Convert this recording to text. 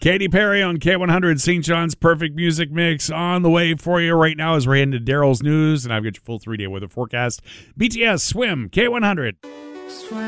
Katy Perry on K100, St. John's Perfect Music Mix on the way for you right now as we're heading to Daryl's News, and I've got your full 3-day weather forecast. BTS, Swim, K100.